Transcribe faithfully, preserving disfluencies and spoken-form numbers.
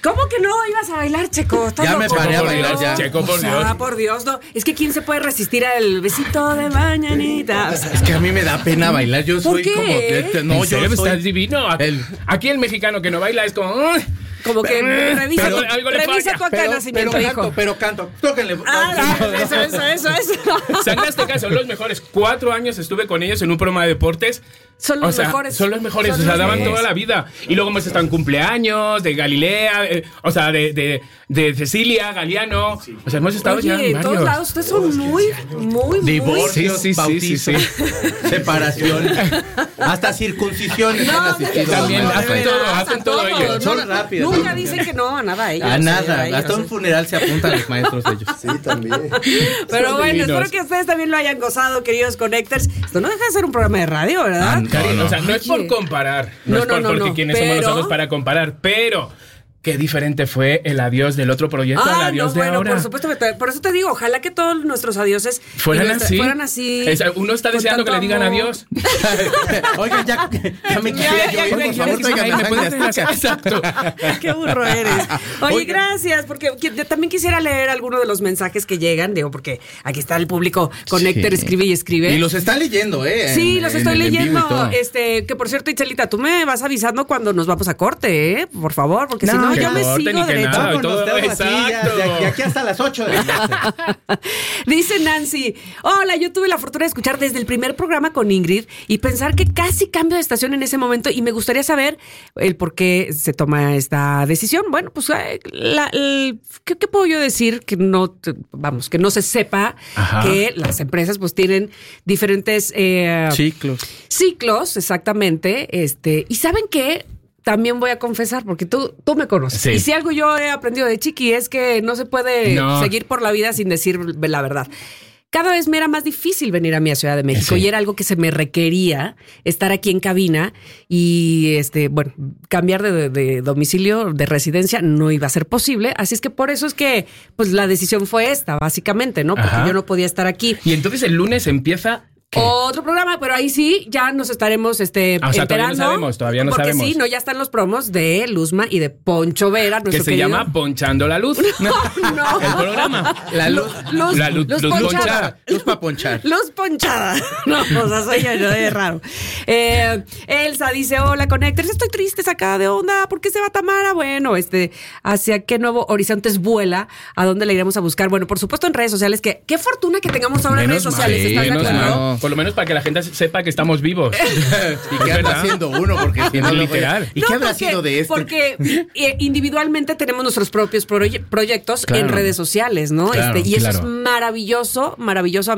¿Cómo que no ibas a bailar, Checo? ¿Estás Ya me loco? paré a bailar, ya. Checo, por Dios. Ah, por Dios, no. Es que ¿quién se puede resistir al besito de mañanita? O sea, Es que a mí me da pena bailar. Yo ¿Por soy qué? como que. No, ¿En yo serio? soy. Estás divino. Aquí el- aquí el mexicano que no baila es como... "Uy". como que revisa, pero tu- algo le revisa falla. tu acta de Pero, nacimiento, pero hijo. canto, pero canto. Tóquenle. Ah, no, eso, eso, eso, eso. San Azteca son los mejores. Cuatro años estuve con ellos en un programa de deportes. Son los O sea, mejores. Son los mejores. Son o sea, los daban mejores. toda la vida. Y luego hemos estado en cumpleaños de Galilea, eh, o sea, de, de, de Cecilia, Galeano. O sea, hemos estado ya Oye, en en todos varios. lados ustedes son muy, muy, muy... Divorcios, Sí, sí, sí, bautizos, sí, separación, hasta circuncisiones han asistido. también Mamá. hacen todo, hacen todo ellos. Son rápidos. Nunca dicen que no a nada ellos. A eh, nada, ellos, hasta eh. un funeral se apuntan los maestros de ellos. Sí, también. Pero Son bueno, divinos. espero que ustedes también lo hayan gozado, queridos Connectors. Esto no deja de ser un programa de radio, ¿verdad? Ah, Cari, No, no. o sea, no es por Oye. comparar, no, No, es por, no, no, porque no, quiénes somos pero- nosotros para comparar, pero qué diferente fue el adiós del otro proyecto al Ah, adiós no, de bueno, ahora. por supuesto, que- por eso te digo, ojalá que todos nuestros adioses Fueran y nuestra- así. fueran así. Es- uno está con deseando que le tanto digan amor. adiós. Oigan, ya, ya me quisiera yo ir, por favor, tráigame Ay, ¿me sangre puedes azteca. Exacto. Qué burro eres. Oye, Oigan. gracias, porque qui- también quisiera leer algunos de los mensajes que llegan, digo, porque aquí está el público Connector, Sí. escribe y escribe. Y los está leyendo, ¿eh? Sí, En- los en estoy el en vivo y leyendo. todo. Este, que por cierto, Itzelita, tú me vas avisando cuando nos vamos a corte, ¿eh? Por favor, porque si No, no, que yo me corte, sigo ni que derecho. nada. Vámonos, todo, tengo aquí, ya, exacto. de aquí, aquí hasta las ocho de la noche. Dice Nancy, hola, yo tuve la fortuna de escuchar desde el primer programa con Ingrid y pensar que casi cambio de estación en ese momento y me gustaría saber el por qué se toma esta decisión. Bueno, pues, eh, la- el- ¿qué, qué puedo yo decir? Que no, te- vamos, que no se sepa Ajá. que las empresas pues tienen diferentes eh, Ciclos. ciclos, exactamente, este, y ¿saben qué? También voy a confesar, porque tú, tú me conoces. Sí. Y si algo yo he aprendido de Chiqui es que no se puede No. seguir por la vida sin decir la verdad. Cada vez me era más difícil venir a mi Ciudad de México Sí. y era algo que se me requería estar aquí en cabina y este, bueno, cambiar de, de domicilio, de residencia no iba a ser posible. Así es que por eso es que pues la decisión fue esta, básicamente, ¿no? Porque Ajá. yo no podía estar aquí. Y entonces el lunes empieza... ¿qué? Otro programa, pero ahí sí, ya nos estaremos este, Ah, o sea, todavía no enterando. sabemos, todavía no porque sabemos. sí, no, ya están los promos de Luzma y de Poncho Vera, que nuestro se querido- llama Ponchando la Luz. No, no. El programa. La luz. Luz, La luz- luz luz ponchada. ponchada. Luz para ponchar. Luz ponchada. No, o sea, soy yo, yo es raro. Eh, Elsa dice, hola, Connectors, estoy triste, sacada de onda, ¿por qué se va Tamara? Bueno, este, ¿hacia qué nuevo horizontes vuela? ¿A dónde la iremos a buscar? Bueno, por supuesto en redes sociales, que qué fortuna que tengamos ahora en redes Menos sociales, mal, ¿estás de menos acuerdo? mal. Por lo menos para que la gente sepa que estamos vivos. ¿Y qué anda ¿Verdad? haciendo uno? Porque si no, luego- Literal. ¿Y No, qué habrá porque- sido de esto? Porque eh, individualmente tenemos nuestros propios proye- proyectos Claro. en redes sociales, ¿no? Claro, este, y eso claro. es maravilloso, maravilloso.